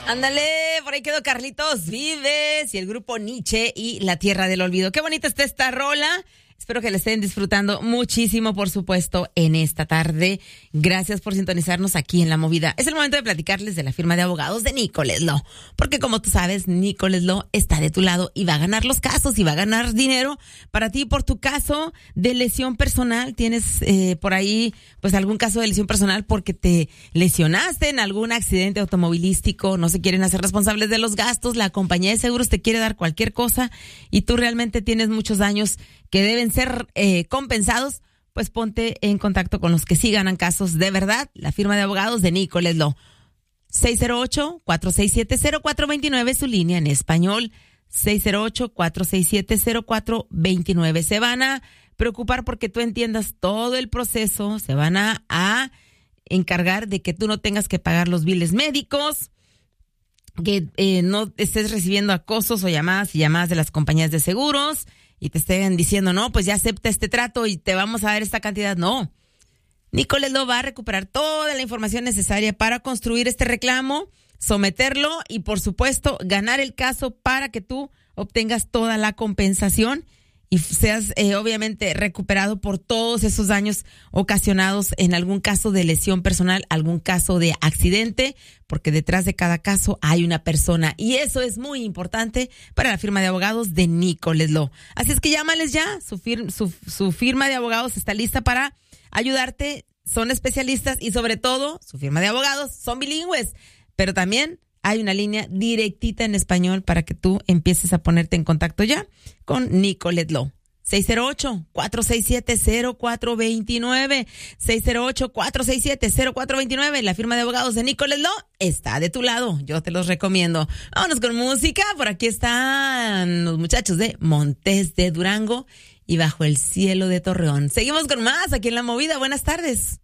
Ándale, por ahí quedó Carlitos Vives y el grupo Nietzsche y La Tierra del Olvido. Qué bonita está esta rola. Espero que la estén disfrutando muchísimo, por supuesto, en esta tarde. Gracias por sintonizarnos aquí en La Movida. Es el momento de platicarles de la firma de abogados de Nicholas Law. Porque como tú sabes, Nicholas Law está de tu lado y va a ganar los casos y va a ganar dinero para ti por tu caso de lesión personal. Tienes por ahí pues algún caso de lesión personal porque te lesionaste en algún accidente automovilístico. No se quieren hacer responsables de los gastos. La compañía de seguros te quiere dar cualquier cosa y tú realmente tienes muchos daños que deben ser compensados, pues ponte en contacto con los que sí ganan casos de verdad. La firma de abogados de Nicholas Law. 608-467-0429, su línea en español. 608-467-0429. Se van a preocupar porque tú entiendas todo el proceso. Se van a encargar de que tú no tengas que pagar los biles médicos, que no estés recibiendo acosos o llamadas de las compañías de seguros y te estén diciendo, no, pues ya acepta este trato y te vamos a dar esta cantidad. No. Nicholas Law va a recuperar toda la información necesaria para construir este reclamo, someterlo y, por supuesto, ganar el caso para que tú obtengas toda la compensación y seas obviamente recuperado por todos esos daños ocasionados en algún caso de lesión personal, algún caso de accidente, porque detrás de cada caso hay una persona y eso es muy importante para la firma de abogados de Nicholas Law. Así es que llámales ya, su firma de abogados está lista para ayudarte, son especialistas y sobre todo su firma de abogados son bilingües, pero también hay una línea directita en español para que tú empieces a ponerte en contacto ya con Nicholas Law. 608-467-0429. 608-467-0429. La firma de abogados de Nicholas Law está de tu lado. Yo te los recomiendo. Vámonos con música. Por aquí están los muchachos de Montes de Durango y Bajo el Cielo de Torreón. Seguimos con más aquí en La Movida. Buenas tardes.